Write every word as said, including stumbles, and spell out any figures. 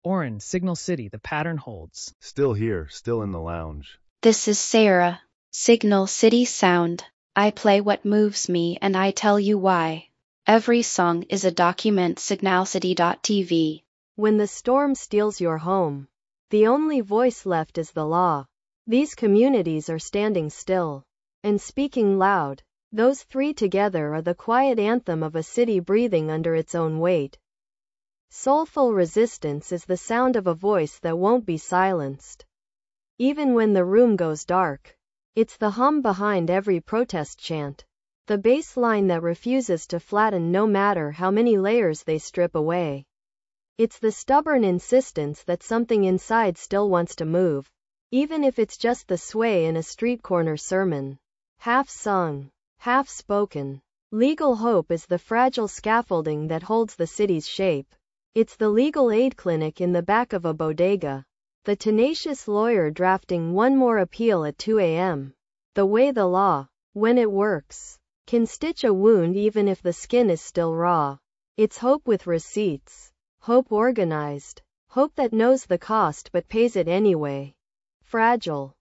Orin, Signal City, the pattern holds. Still here, still in the lounge. This is Sarah, Signal City Sound. I play what moves me and I tell you why. Every song is a document. Signal City dot T V. When the storm steals your home, the only voice left is the law. These communities are standing still and speaking loud. Those three together are the quiet anthem of a city breathing under its own weight. Soulful resistance is the sound of a voice that won't be silenced. Even when the room goes dark, it's the hum behind every protest chant. The bass line that refuses to flatten no matter how many layers they strip away. It's the stubborn insistence that something inside still wants to move, even if it's just the sway in a street corner sermon. Half sung, half spoken. Legal hope is the fragile scaffolding that holds the city's shape. It's the legal aid clinic in the back of a bodega. The tenacious lawyer drafting one more appeal at two a m The way the law, when it works, can stitch a wound even if the skin is still raw. It's hope with receipts. Hope organized. Hope that knows the cost but pays it anyway. Fragile.